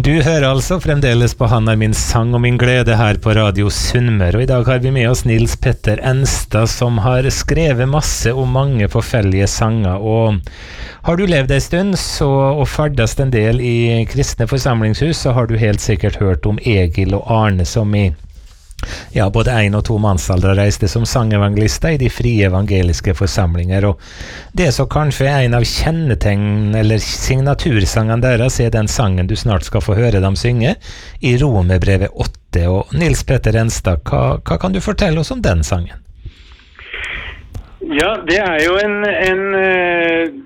Du hører altså fremdeles på Han min sang og min glede her på Radio Sunnmøre, og i dag har vi med oss Nils Petter Enstad, som har skrevet masse om mange forskjellige sanger. Og har du levd en stund og fardast en del i kristne forsamlingshus, så har du helt sikkert hørt om Egil og Arne, som i både 1 og 2 mannsalder reiste som sangevangelister i de frie evangeliske forsamlinger, og det som kanskje er en av kjennetegn eller signatursangene deres er den sangen du snart skal få høre dem synge i Romerbrevet 8. Og Nils Petter Enstad, hva kan du fortelle oss om den sangen? Ja, det er jo en